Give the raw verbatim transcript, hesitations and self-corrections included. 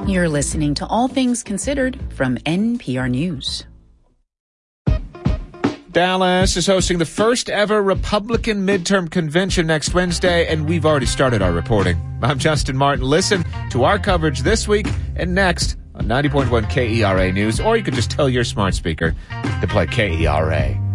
You're listening to All Things Considered from N P R News. Dallas is hosting the first ever Republican midterm convention next Wednesday, and we've already started our reporting. I'm Justin Martin. Listen to our coverage this week and next on ninety point one K E R A News, or you can just tell your smart speaker to play K E R A.